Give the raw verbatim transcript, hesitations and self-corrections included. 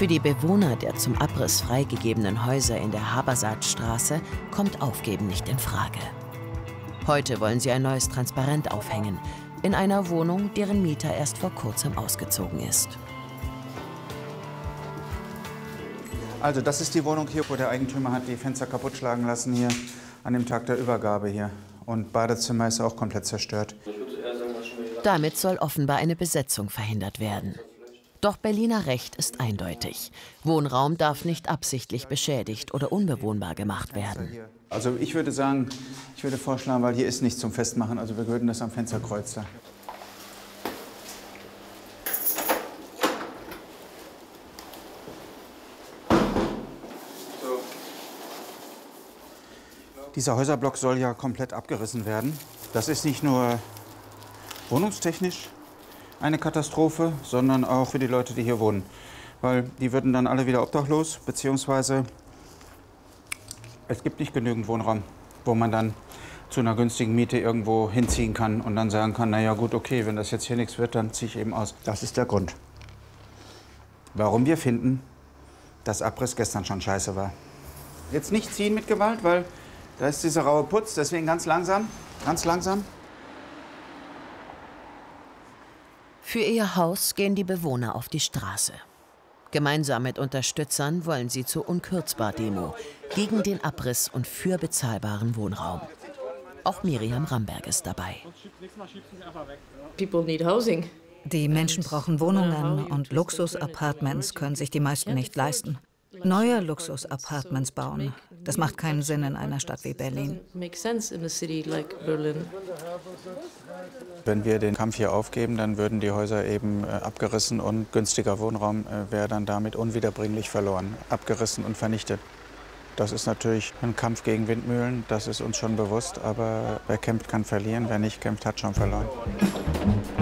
Für die Bewohner der zum Abriss freigegebenen Häuser in der Habersaatstraße kommt Aufgeben nicht in Frage. Heute wollen sie ein neues Transparent aufhängen, in einer Wohnung, deren Mieter erst vor kurzem ausgezogen ist. Also das ist die Wohnung hier, wo der Eigentümer hat die Fenster kaputt schlagen lassen hier an dem Tag der Übergabe hier. Und Badezimmer ist auch komplett zerstört. Damit soll offenbar eine Besetzung verhindert werden. Doch Berliner Recht ist eindeutig. Wohnraum darf nicht absichtlich beschädigt oder unbewohnbar gemacht werden. Also ich würde sagen, ich würde vorschlagen, weil hier ist nichts zum Festmachen, also wir würden das am Fensterkreuz da. Dieser Häuserblock soll ja komplett abgerissen werden. Das ist nicht nur wohnungstechnisch eine Katastrophe, sondern auch für die Leute, die hier wohnen. Weil die würden dann alle wieder obdachlos, beziehungsweise es gibt nicht genügend Wohnraum, wo man dann zu einer günstigen Miete irgendwo hinziehen kann und dann sagen kann, naja gut, okay, wenn das jetzt hier nichts wird, dann ziehe ich eben aus. Das ist der Grund, warum wir finden, dass Abriss gestern schon scheiße war. Jetzt nicht ziehen mit Gewalt, weil da ist dieser raue Putz, deswegen ganz langsam, ganz langsam. Für ihr Haus gehen die Bewohner auf die Straße. Gemeinsam mit Unterstützern wollen sie zur Unkürzbar-Demo gegen den Abriss und für bezahlbaren Wohnraum. Auch Miriam Ramberg ist dabei. Die Menschen brauchen Wohnungen und Luxus-Appartements können sich die meisten nicht leisten. Neue Luxus-Appartements bauen, das macht keinen Sinn in einer Stadt wie Berlin. Wenn wir den Kampf hier aufgeben, dann würden die Häuser eben äh, abgerissen und günstiger Wohnraum äh, wäre dann damit unwiederbringlich verloren, abgerissen und vernichtet. Das ist natürlich ein Kampf gegen Windmühlen, das ist uns schon bewusst, aber wer kämpft, kann verlieren, wer nicht kämpft, hat schon verloren.